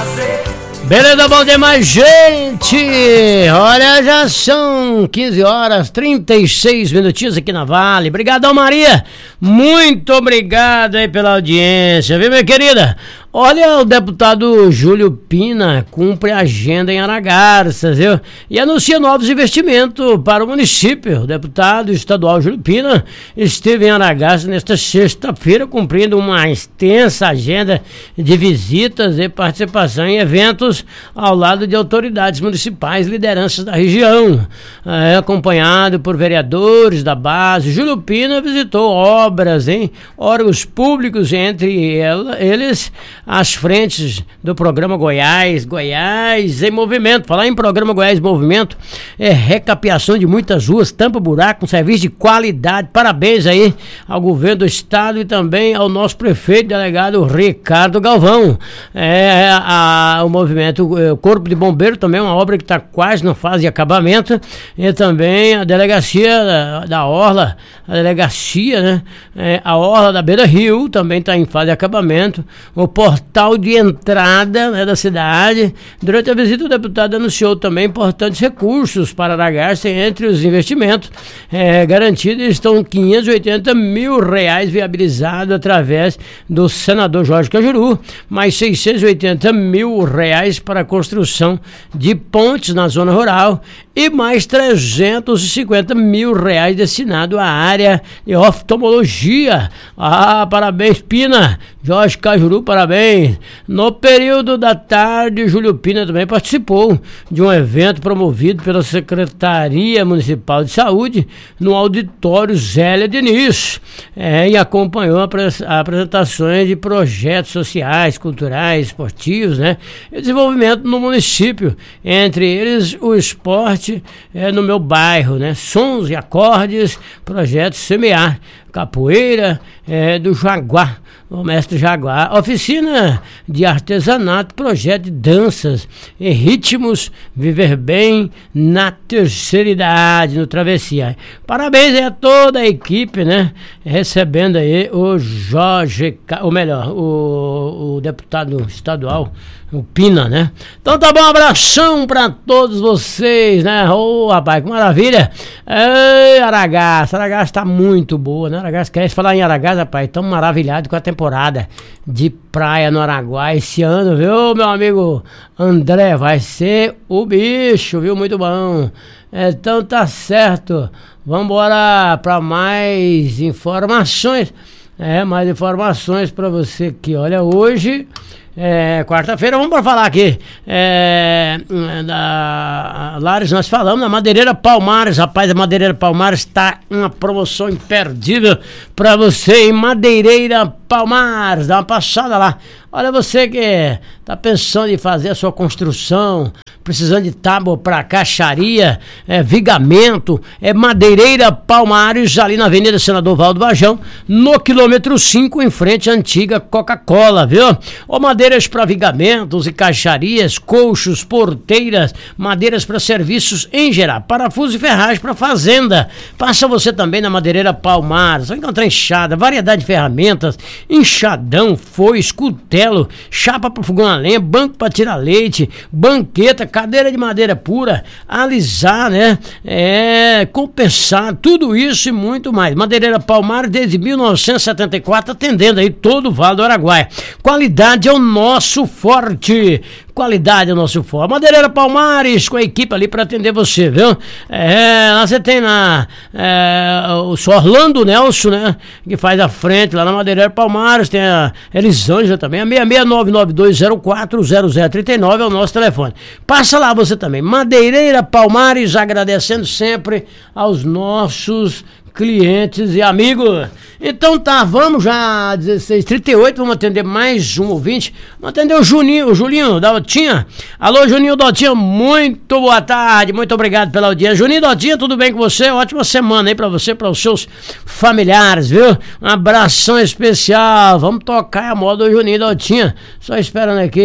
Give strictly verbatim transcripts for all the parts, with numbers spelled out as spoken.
fazer. Beleza, bom demais, gente! Olha, já são quinze horas, trinta e seis minutinhos aqui na Vale. Obrigadão, Maria! Muito obrigado aí pela audiência, viu, minha querida? Olha, o deputado Júlio Pina cumpre a agenda em Aragarças, viu? E anuncia novos investimentos para o município. O deputado estadual Júlio Pina esteve em Aragarças nesta sexta-feira, cumprindo uma extensa agenda de visitas e participação em eventos ao lado de autoridades municipais, lideranças da região. É, acompanhado por vereadores da base, Júlio Pina visitou obras em órgãos públicos, entre ela, eles as frentes do programa Goiás, Goiás em Movimento. Falar em programa Goiás em Movimento, é recapeação de muitas ruas, tampa buraco, um serviço de qualidade. Parabéns aí ao governo do estado e também ao nosso prefeito delegado Ricardo Galvão. É, a, o movimento, o Corpo de Bombeiro também, uma obra que está quase na fase de acabamento, e também a delegacia da, da Orla, a delegacia, né? É, a Orla da Beira Rio também está em fase de acabamento. O portal de entrada, né, da cidade. Durante a visita, o deputado anunciou também importantes recursos para Aragarças. Entre os investimentos é, garantidos estão quinhentos e oitenta mil reais viabilizados através do senador Jorge Cajuru, mais seiscentos e oitenta mil reais para a construção de pontes na zona rural e mais trezentos e cinquenta mil reais destinado à área de oftalmologia. Ah, parabéns, Pina! Jorge Cajuru, parabéns! No período da tarde, Júlio Pina também participou de um evento promovido pela Secretaria Municipal de Saúde no auditório Zélia Diniz, é, e acompanhou apres, apresentações de projetos sociais, culturais, esportivos, né, e desenvolvimento no município, entre eles o esporte é, no meu bairro, né, sons e acordes, projeto Semear, capoeira é, do Jaguar, o mestre Jaguar, oficina de artesanato, projeto de danças e ritmos, viver bem na terceira idade, no Travessia. Parabéns aí a toda a equipe, né, recebendo aí o Jorge, ou melhor, o, o deputado estadual, o Pina, né? Então tá bom, um abração pra todos vocês, né? Ô, oh, rapaz, que maravilha! Ei, Aragarças, Aragarças tá muito boa, né? Aragarças, quer falar em Aragarças, rapaz? Estamos maravilhados com a temporada de praia no Araguaia esse ano, viu, meu amigo André? Vai ser o bicho, viu? Muito bom. Então tá certo. Vamos embora pra mais informações. É, mais informações pra você aqui. Olha, hoje... É, quarta-feira, vamos para falar aqui é, da Lares, nós falamos da Madeireira Palmares, rapaz, a Madeireira Palmares está uma promoção imperdível para você em Madeireira Palmares, dá uma passada lá. Olha, você que tá pensando em fazer a sua construção, precisando de tábua para caixaria, é, vigamento, é Madeireira Palmares, ali na Avenida Senador Valdo Vajão, no quilômetro cinco, em frente à antiga Coca-Cola, viu? Ô, madeiras para vigamentos e caixarias, colchos, porteiras, madeiras para serviços em geral, parafusos e ferragens para fazenda. Passa você também na Madeireira Palmares, vai encontrar enxada, variedade de ferramentas, enxadão, foice, cutelo, chapa para fogão a lenha, banco para tirar leite, banqueta, cadeira de madeira pura, alisar, né? É, compensar, tudo isso e muito mais. Madeireira Palmares desde mil novecentos e setenta e quatro, atendendo aí todo o Vale do Araguaia. Qualidade é o nosso forte. Qualidade é o nosso forte. Madeireira Palmares, com a equipe ali para atender você, viu? É, lá você tem na é, o senhor Orlando Nelson, né? Que faz a frente lá na Madeireira Palmares. Tem a Elisângela também. A seis seis nove nove dois zero quatro zero zero três nove é o nosso telefone. Passa lá você também. Madeireira Palmares, agradecendo sempre aos nossos clientes e amigos. Então tá, vamos já, dezesseis e trinta e oito, vamos atender mais um ouvinte. Vamos atender o Juninho, o Julinho da Otinha. Alô, Juninho da Otinha, muito boa tarde, muito obrigado pela audiência. Juninho da Otinha, tudo bem com você? Ótima semana aí pra você, para os seus familiares, viu? Um abração especial, vamos tocar a moda do Juninho da Otinha. Só esperando aqui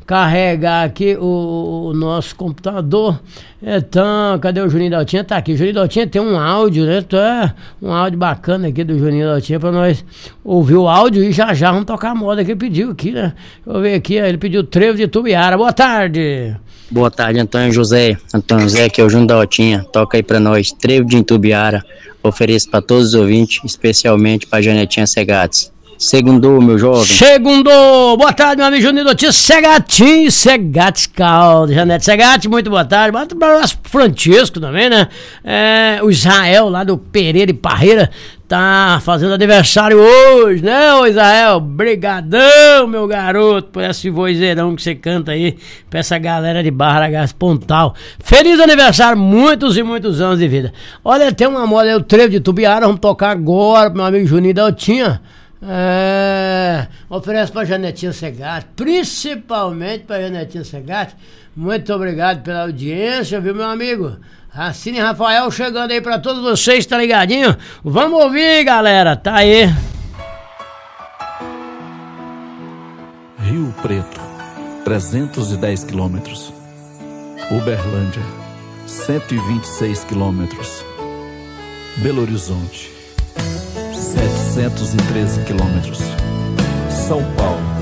carregar aqui o, o nosso computador. Então, cadê o Juninho Daltinha? Tá aqui. O Juninho Daltinha tem um áudio, né? É, um áudio bacana aqui do Juninho Daltinha pra nós ouvir o áudio e já já vamos tocar a moda que ele pediu aqui, né? Deixa eu ver aqui, ele pediu Trevo de Tubiara. Boa tarde. Boa tarde, Antônio José. Antônio José, que é o Juninho Daltinha. Toca aí pra nós, Trevo de Itubiara. Ofereço pra todos os ouvintes, especialmente pra Janetinha Segates. Segundou, meu jovem. Segundou! Boa tarde, meu amigo Juninho Daltinha. Segatinho, Segates Caldo. Janete Segate, muito boa tarde. Boa tarde pro Francisco também, né? É, o Israel, lá do Pereira e Parreira, tá fazendo aniversário hoje, né, ô Israel? Brigadão, meu garoto, por esse vozeirão que você canta aí pra essa galera de Barra da Gás Pontal. Feliz aniversário, muitos e muitos anos de vida. Olha, tem uma moda aí, o Trevo de Tubiara, vamos tocar agora pro meu amigo Juninho Daltinha. É, oferece pra Janetinha Segate, principalmente pra Janetinha Segate. Muito obrigado pela audiência, viu, meu amigo? Racine Rafael chegando aí pra todos vocês, tá ligadinho? Vamos ouvir, galera, tá aí. Rio Preto, trezentos e dez quilômetros. Uberlândia, cento e vinte e seis quilômetros. Belo Horizonte, setecentos e treze quilômetros. São Paulo,